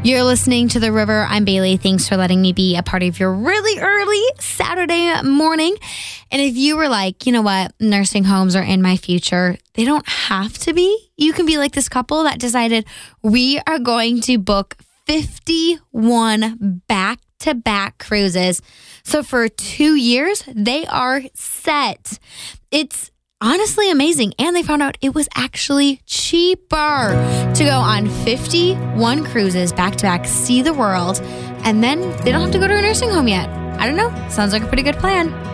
You're listening to The River. I'm Bailey. Thanks for letting me be a part of your really early Saturday morning. And if you were like, you know what, nursing homes are in my future, they don't have to be. You can be like this couple that decided we are going to book 51 back-to-back cruises. So for 2 years, they are set. It's honestly amazing. And they found out it was actually cheaper to go on 51 cruises back to back, see the world, and then they don't have to go to a nursing home yet. I don't know. Sounds like a pretty good plan.